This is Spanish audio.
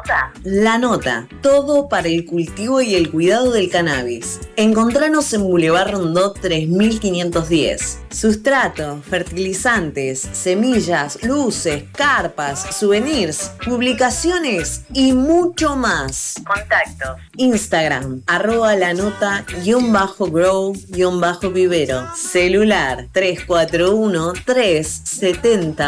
nota? La Nota, todo para el cultivo y el cuidado del cannabis. Encontranos en Boulevard Rondó 3510. Sustrato, fertilizantes, semillas, luces, carpas, souvenirs, publicaciones y mucho más. Contactos. Instagram, @lanota_grow_vivero. Celular 341 370